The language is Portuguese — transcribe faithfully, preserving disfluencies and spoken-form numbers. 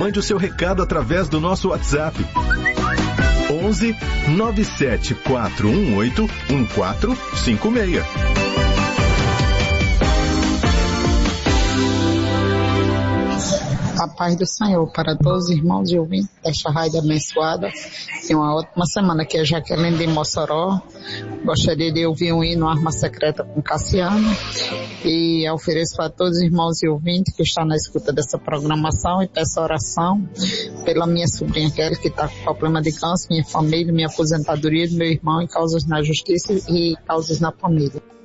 Mande o seu recado através do nosso WhatsApp. onze nove sete quatro um oito um quatro cinco seis. A paz do Senhor para todos os irmãos e ouvintes desta rádio abençoada. Tem uma ótima semana, aqui é Jaqueline de Mossoró. Gostaria de ouvir um hino Arma Secreta com Cassiano. E ofereço para todos os irmãos e ouvintes que estão na escuta dessa programação e peço oração pela minha sobrinha Kelly, que está com problema de câncer, minha família, minha aposentadoria, meu irmão em causas na justiça e causas na família.